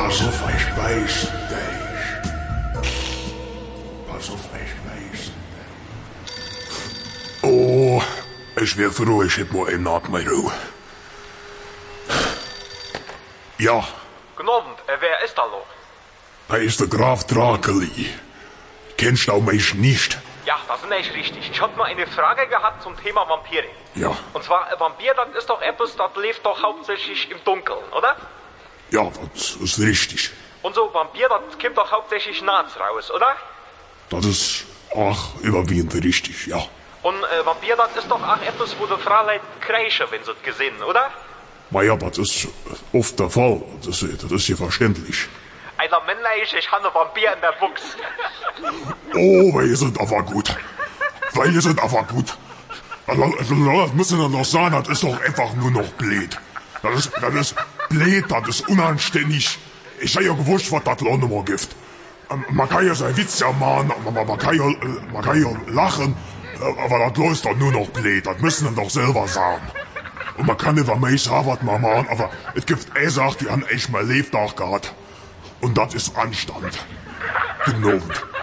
Pass auf, ich weiß dich. Pass auf, ich weiß dich. Oh, ich wär froh, ich hätt mal einen Nacht mehr Ruhe. Ja. Guten Abend, wer ist da noch? Da ist der Graf Drakeli. Kennst du mich nicht? Ja, das ist nicht richtig. Ich hab nur eine Frage gehabt zum Thema Vampire. Ja. Und zwar, Vampir, das ist doch etwas, das lebt doch hauptsächlich im Dunkeln, oder? Ja, das ist richtig. Und so Vampir, das kommt doch hauptsächlich nachts raus, oder? Das ist auch überwiegend richtig, ja. Und Vampir, das ist doch auch etwas, wo die Frauen kreischen, wenn sie es gesehen, oder? Na ja, das ist oft der Fall. Das ist ja verständlich. Einer männlich, ich habe einen Vampir in der Buchs. Oh, wir sind aber gut. Wir sind aber gut. Das müssen wir noch sagen, das ist doch einfach nur noch blöd. Das ist blöd, das ist unanständig. Ich hab ja gewusst, was das Lohnnummer gibt. Man kann ja seinen Witz ja machen, man kann ja lachen, aber das läuft doch nur noch blöd. Das müssen wir doch selber sagen. Und man kann nicht mehr sagen, was man machen, aber es gibt Sachen, die haben echt mal Lebtag gehabt. Und das ist Anstand. Genau.